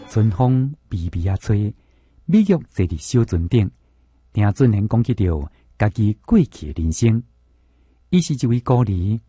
春风微微啊吹，美玉坐伫小船顶，听俊贤讲起着家己过去的人生。伊是一位孤儿，